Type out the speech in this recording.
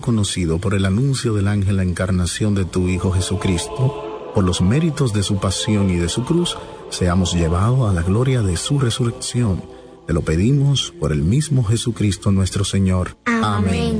conocido por el anuncio del ángel la encarnación de tu Hijo Jesucristo, por los méritos de su pasión y de su cruz, seamos llevados a la gloria de su resurrección. Te lo pedimos por el mismo Jesucristo nuestro Señor. Amén.